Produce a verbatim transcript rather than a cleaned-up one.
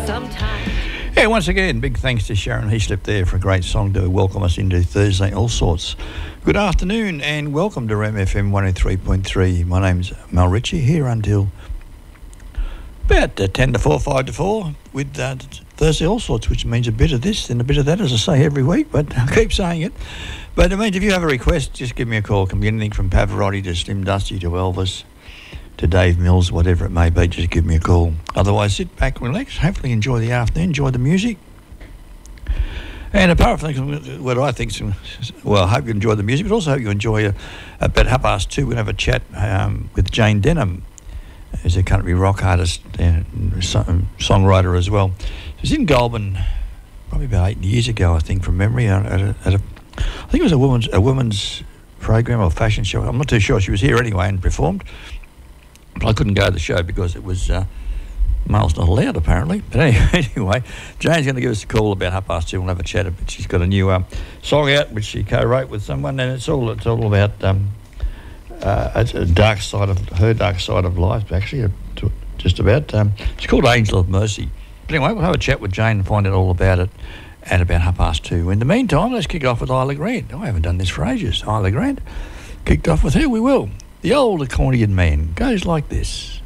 sometimes. Yeah, once again, big thanks to Sharon Heaslip there for a great song to welcome us into Thursday All Sorts. Good afternoon and welcome to M F M one oh three point three. My name's Mel Ritchie, here until about uh, ten to four, five to four with uh, Thursday All Sorts, which means a bit of this and a bit of that, as I say every week, but I keep saying it. But it means if you have a request, just give me a call. It can be anything from Pavarotti to Slim Dusty to Elvis to Dave Mills, whatever it may be, just give me a call. Otherwise, sit back, relax, hopefully enjoy the afternoon, enjoy the music. And apart from what I think, well, I hope you enjoy the music, but also hope you enjoy, uh, about half past two, we're going to have a chat um, with Jane Denham, who's a country rock artist and songwriter as well. She was in Goulburn probably about eight years ago, I think, from memory, at a, at a I think it was a woman's, a woman's program or fashion show. I'm not too sure. She was here anyway and performed. But I couldn't go to the show because it was uh, males not allowed, apparently. But anyway, anyway, Jane's going to give us a call about half past two. We'll have a chat. But she's got a new um, song out which she co-wrote with someone, and it's all it's all about um, uh, it's a dark side of her dark side of life, actually, uh, to, just about. Um, it's called Angel of Mercy. But anyway, we'll have a chat with Jane and find out all about it at about half past two. In the meantime, let's kick off with Isla Grant. Oh, I haven't done this for ages. Isla Grant kicked off with her. We will. The old accordion man goes like this.